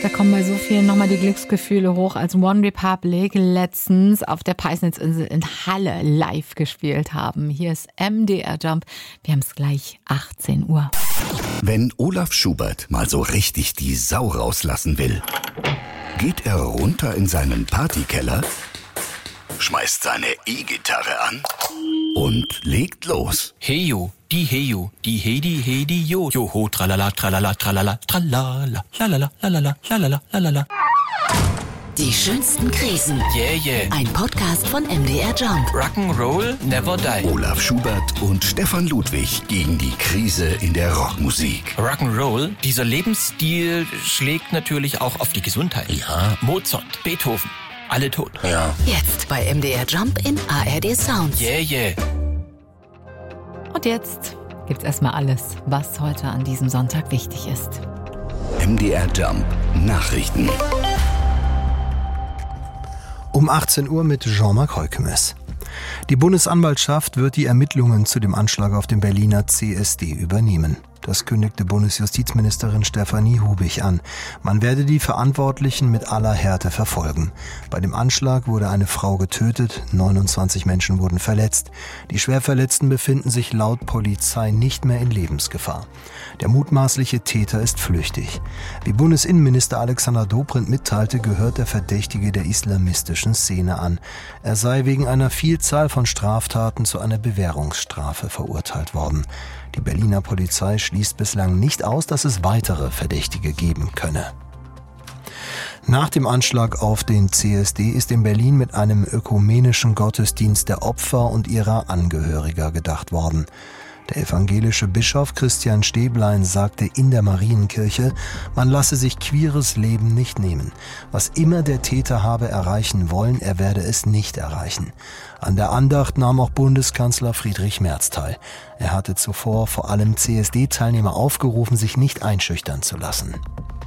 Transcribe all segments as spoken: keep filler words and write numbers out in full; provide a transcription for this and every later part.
Da kommen bei so vielen nochmal die Glücksgefühle hoch, als One Republic letztens auf der Peisnitzinsel in Halle live gespielt haben. Hier ist M D R Jump. Wir haben es gleich achtzehn Uhr. Wenn Olaf Schubert mal so richtig die Sau rauslassen will, geht er runter in seinen Partykeller, schmeißt seine E-Gitarre an und legt los. Heyo, die Heyo, die Hedi, Hedi, Jo. Joho, tralala, tralala, tralala, tralala, lalala, lalala, lalala, lalala. Die schönsten Krisen. Yeah, yeah. Ein Podcast von M D R Jump. Rock'n'Roll, never die. Olaf Schubert und Stefan Ludwig gegen die Krise in der Rockmusik. Rock'n'Roll, dieser Lebensstil schlägt natürlich auch auf die Gesundheit. Ja. Mozart, Beethoven, alle tot. Ja. Jetzt bei M D R Jump in A R D Sounds. Yeah, yeah. Und jetzt gibt's erstmal alles, was heute an diesem Sonntag wichtig ist. M D R Jump Nachrichten. Um achtzehn Uhr mit Jean-Marc Heukemes. Die Bundesanwaltschaft wird die Ermittlungen zu dem Anschlag auf dem Berliner C S D übernehmen. Das kündigte Bundesjustizministerin Stefanie Hubig an. Man werde die Verantwortlichen mit aller Härte verfolgen. Bei dem Anschlag wurde eine Frau getötet, neunundzwanzig Menschen wurden verletzt. Die Schwerverletzten befinden sich laut Polizei nicht mehr in Lebensgefahr. Der mutmaßliche Täter ist flüchtig. Wie Bundesinnenminister Alexander Dobrindt mitteilte, gehört der Verdächtige der islamistischen Szene an. Er sei wegen einer Vielzahl von Straftaten zu einer Bewährungsstrafe verurteilt worden. Die Berliner Polizei schließt bislang nicht aus, dass es weitere Verdächtige geben könne. Nach dem Anschlag auf den C S D ist in Berlin mit einem ökumenischen Gottesdienst der Opfer und ihrer Angehöriger gedacht worden. Der evangelische Bischof Christian Stäblein sagte in der Marienkirche, man lasse sich queeres Leben nicht nehmen. Was immer der Täter habe erreichen wollen, er werde es nicht erreichen. An der Andacht nahm auch Bundeskanzler Friedrich Merz teil. Er hatte zuvor vor allem C S D-Teilnehmer aufgerufen, sich nicht einschüchtern zu lassen.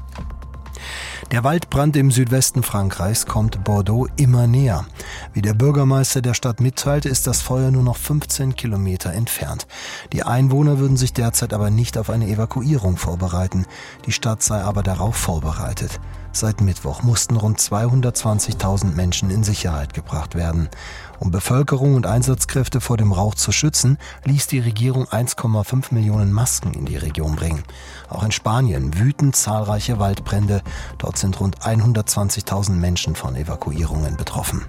Der Waldbrand im Südwesten Frankreichs kommt Bordeaux immer näher. Wie der Bürgermeister der Stadt mitteilte, ist das Feuer nur noch fünfzehn Kilometer entfernt. Die Einwohner würden sich derzeit aber nicht auf eine Evakuierung vorbereiten. Die Stadt sei aber darauf vorbereitet. Seit Mittwoch mussten rund zweihundertzwanzigtausend Menschen in Sicherheit gebracht werden. Um Bevölkerung und Einsatzkräfte vor dem Rauch zu schützen, ließ die Regierung eins Komma fünf Millionen Masken in die Region bringen. Auch in Spanien wüten zahlreiche Waldbrände. Dort sind rund hundertzwanzigtausend Menschen von Evakuierungen betroffen.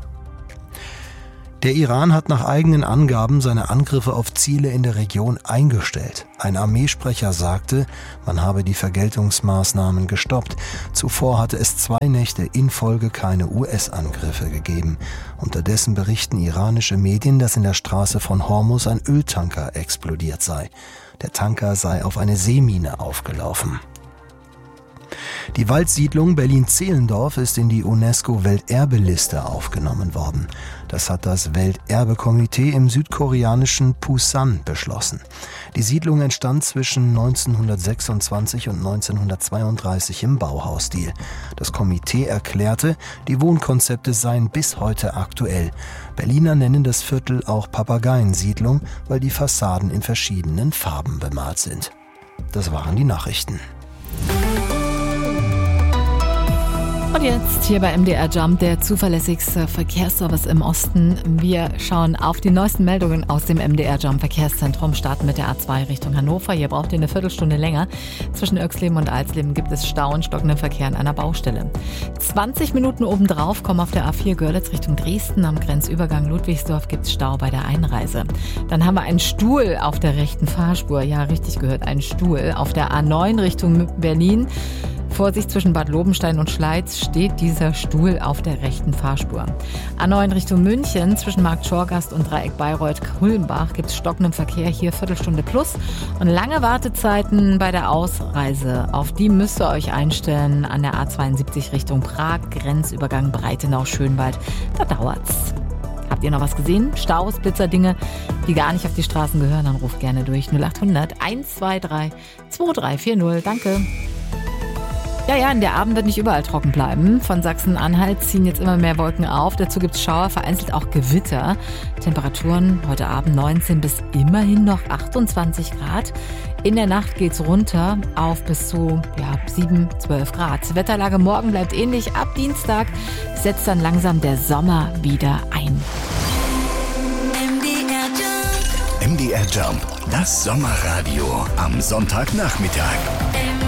Der Iran hat nach eigenen Angaben seine Angriffe auf Ziele in der Region eingestellt. Ein Armeesprecher sagte, man habe die Vergeltungsmaßnahmen gestoppt. Zuvor hatte es zwei Nächte in Folge keine U S-Angriffe gegeben. Unterdessen berichten iranische Medien, dass in der Straße von Hormuz ein Öltanker explodiert sei. Der Tanker sei auf eine Seemine aufgelaufen. Die Waldsiedlung Berlin-Zehlendorf ist in die UNESCO-Welterbeliste aufgenommen worden. Das hat das Welterbekomitee im südkoreanischen Pusan beschlossen. Die Siedlung entstand zwischen neunzehnhundertsechsundzwanzig und neunzehnhundertzweiunddreißig im Bauhausstil. Das Komitee erklärte, die Wohnkonzepte seien bis heute aktuell. Berliner nennen das Viertel auch Papageiensiedlung, weil die Fassaden in verschiedenen Farben bemalt sind. Das waren die Nachrichten. Und jetzt hier bei M D R Jump, der zuverlässigste Verkehrsservice im Osten. Wir schauen auf die neuesten Meldungen aus dem M D R Jump Verkehrszentrum, starten mit der A zwei Richtung Hannover. Hier braucht ihr eine Viertelstunde länger. Zwischen Oechsleben und Alsleben gibt es Stau und stockenden Verkehr an einer Baustelle. zwanzig Minuten obendrauf kommen auf der A vier Görlitz Richtung Dresden. Am Grenzübergang Ludwigsdorf gibt es Stau bei der Einreise. Dann haben wir einen Stuhl auf der rechten Fahrspur. Ja, richtig gehört, einen Stuhl. Auf der A neun Richtung Berlin. Vorsicht, zwischen Bad Lobenstein und Schleiz steht dieser Stuhl auf der rechten Fahrspur. A neun Richtung München, zwischen Markt Schorgast und Dreieck Bayreuth-Kulmbach gibt es stockenden Verkehr, hier Viertelstunde plus. Und lange Wartezeiten bei der Ausreise, auf die müsst ihr euch einstellen an der A zweiundsiebzig Richtung Prag, Grenzübergang Breitenau-Schönwald. Da dauert's. Habt ihr noch was gesehen? Staus, Blitzerdinge, die gar nicht auf die Straßen gehören? Dann ruft gerne durch null acht hundert eins zwei drei zwei drei vier null. Danke. Ja, ja, der Abend wird nicht überall trocken bleiben. Von Sachsen-Anhalt ziehen jetzt immer mehr Wolken auf. Dazu gibt es Schauer, vereinzelt auch Gewitter. Temperaturen heute Abend neunzehn bis immerhin noch achtundzwanzig Grad. In der Nacht geht's runter auf bis zu ja, sieben, zwölf Grad. Wetterlage morgen bleibt ähnlich. Ab Dienstag setzt dann langsam der Sommer wieder ein. M D R Jump, das Sommerradio am Sonntagnachmittag.